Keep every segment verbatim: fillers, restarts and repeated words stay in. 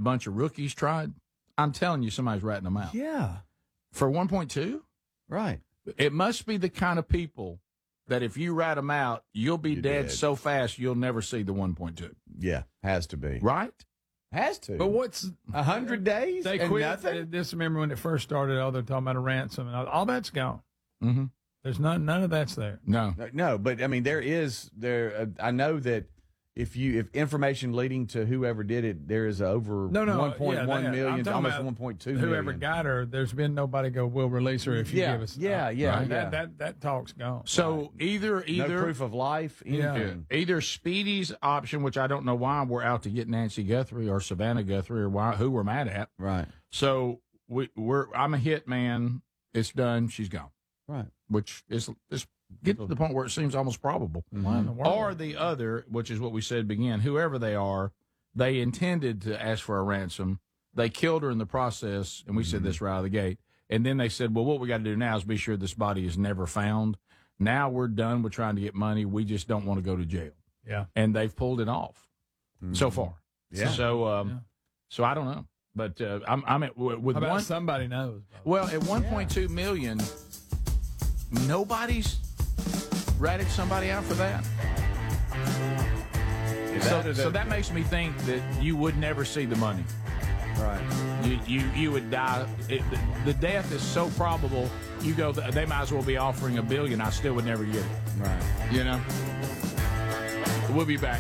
bunch of rookies tried, I'm telling you, somebody's ratting them out. Yeah. For one point two? Right. It must be the kind of people that if you rat them out, you'll be You're dead, dead. so fast you'll never see the one point two. Yeah, has to be. Right? Has to. But what's A hundred days they and quit? nothing? Just remember when it first started, oh, they're talking about a ransom and all, all that's gone. Mm-hmm. There's none, none of that's there. No. No, but I mean, there is there. Uh, I know that if you if information leading to whoever did it, there is over No, no, one point yeah, one yeah. million, I'm talking almost about one point two Whoever million. got her, there's been nobody go, we'll release her if you Yeah, give us. yeah, yeah, Right? yeah. That, that that talk's gone. So either either no proof of life. Yeah. Anything. either Speedy's option, which I don't know why we're out to get Nancy Guthrie or Savannah Guthrie or why who we're mad at. Right. So we, we're I'm a hit man. It's done. She's gone. Right. Which is is get to the point where it seems almost probable. Why in the world? Or the other, which is what we said begin, whoever they are, they intended to ask for a ransom. They killed her in the process, and we said this right out of the gate. And then they said, well, what we got to do now is be sure this body is never found. Now we're done with trying to get money. We just don't want to go to jail. Yeah. And they've pulled it off so far. Yeah. So, um, Yeah. so I don't know. But uh, I'm, I'm at, with How about one. somebody knows? Well, at one point two million, nobody's ratted somebody out for that. So, that- so that makes me think that you would never see the money. Right. You you, you would die. It, the, the death is so probable. You go. They might as well be offering a billion. I still would never get it. Right. You know. We'll be back.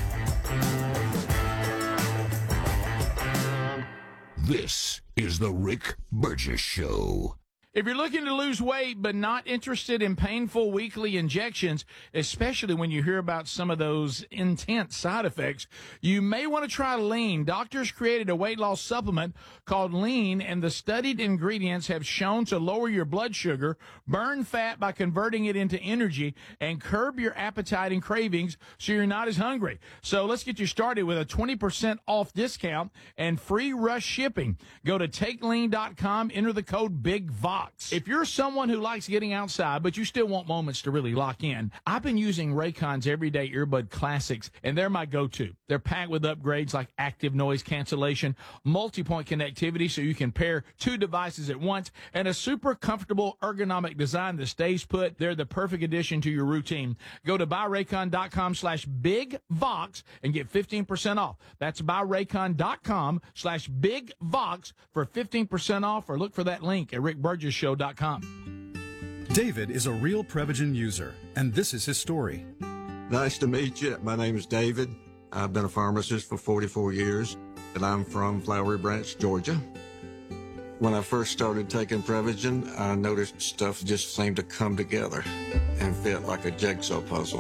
This is the Rick Burgess Show. If you're looking to lose weight but not interested in painful weekly injections, especially when you hear about some of those intense side effects, you may want to try Lean. Doctors created a weight loss supplement called Lean, and the studied ingredients have shown to lower your blood sugar, burn fat by converting it into energy, and curb your appetite and cravings so you're not as hungry. So let's get you started with a twenty percent off discount and free rush shipping. Go to take lean dot com, enter the code BIGVOX. If you're someone who likes getting outside, but you still want moments to really lock in, I've been using Raycon's Everyday Earbud Classics, and they're my go-to. They're packed with upgrades like active noise cancellation, multi-point connectivity so you can pair two devices at once, and a super comfortable ergonomic design that stays put. They're the perfect addition to your routine. Go to buy raycon dot com slash BigVox and get fifteen percent off. That's buy raycon dot com slash BigVox for fifteen percent off, or look for that link at rick burgess show dot com. David is a real Prevagen user, and this is his story. Nice to meet you. My name is David. I've been a pharmacist for forty-four years, and I'm from Flowery Branch, Georgia. When I first started taking Prevagen, I noticed stuff just seemed to come together and fit like a jigsaw puzzle.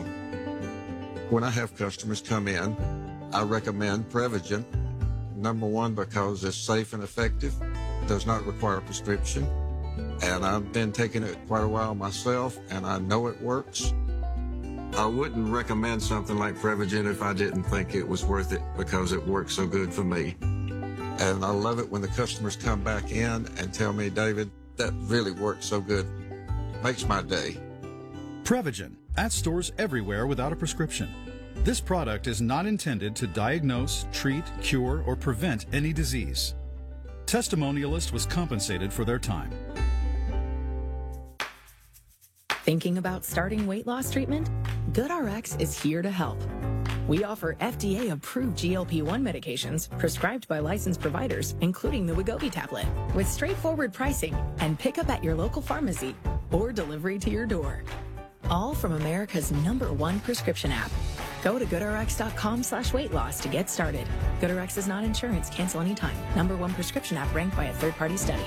When I have customers come in, I recommend Prevagen. Number one, because it's safe and effective, does not require a prescription, and I've been taking it quite a while myself, and I know it works. I wouldn't recommend something like Prevagen if I didn't think it was worth it, because it works so good for me. And I love it when the customers come back in and tell me, David, that really works so good. Makes my day. Prevagen, at stores everywhere without a prescription. This product is not intended to diagnose, treat, cure, or prevent any disease. Testimonialist was compensated for their time. Thinking about starting weight loss treatment? GoodRx is here to help. We offer F D A-approved G L P one medications prescribed by licensed providers, including the Wegovy tablet, with straightforward pricing and pickup at your local pharmacy or delivery to your door. All from America's number one prescription app. Go to goodrx dot com slash weight loss to get started. GoodRx is not insurance. Cancel anytime. Number one prescription app ranked by a third-party study.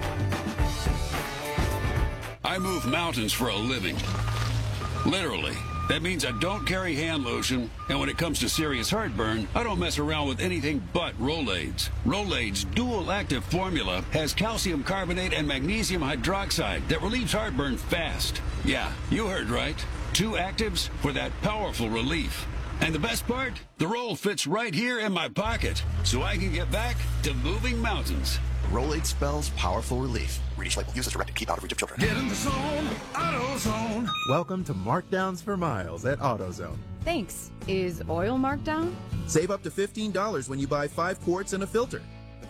I move mountains for a living. Literally. That means I don't carry hand lotion, and when it comes to serious heartburn, I don't mess around with anything but Rolaids. Rolaids' dual-active formula has calcium carbonate and magnesium hydroxide that relieves heartburn fast. Yeah, you heard right. Two actives for that powerful relief. And the best part? The roll fits right here in my pocket, so I can get back to moving mountains. Rolaids spells powerful relief. Read each label. Use as directed. Keep out of reach of children. Get in the zone. AutoZone. Welcome to Markdowns for Miles at AutoZone. Thanks. Is oil marked down? Save up to fifteen dollars when you buy five quarts and a filter.